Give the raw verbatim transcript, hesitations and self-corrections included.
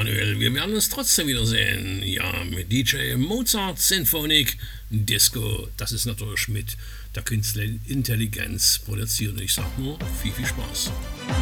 Manuel, wir werden uns trotzdem wiedersehen. Ja, mit D J Mozart Sinfonik Disco. Das ist natürlich mit der Künstlerintelligenz produziert. Ich sag nur, viel, viel Spaß.